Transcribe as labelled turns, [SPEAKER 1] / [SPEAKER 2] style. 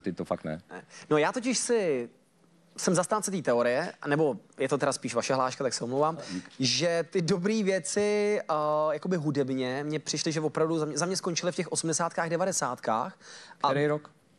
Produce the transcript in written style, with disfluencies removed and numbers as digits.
[SPEAKER 1] Ty to fakt ne.
[SPEAKER 2] No já totiž jsem zastánce té teorie, nebo je to teda spíš vaše hláška, tak se omlouvám, že ty dobré věci, jakoby hudebně, mně přišly, že opravdu za mě skončily v těch 80kách, 90kách.
[SPEAKER 1] Který rok?